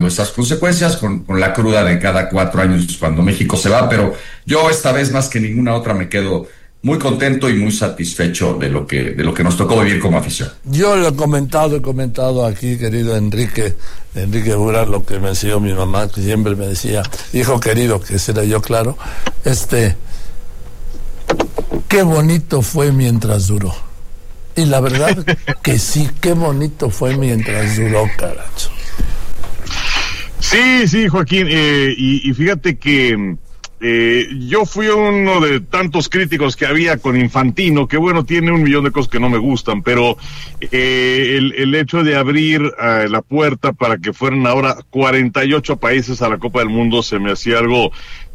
esas consecuencias con la cruda de cada 4 años cuando México se va, pero yo esta vez más que ninguna otra me quedo muy contento y muy satisfecho de lo que nos tocó vivir como afición. Yo lo he comentado aquí, querido Enrique Burak, lo que me enseñó mi mamá, que siempre me decía, hijo querido, que ese era yo, claro, qué bonito fue mientras duró. Y la verdad que sí, qué bonito fue mientras duró, caracho. Sí, Joaquín, y fíjate que yo fui uno de tantos críticos que había con Infantino, que bueno, tiene 1,000,000 de cosas que no me gustan, pero el hecho de abrir la puerta para que fueran ahora 48 países a la Copa del Mundo se me hacía algo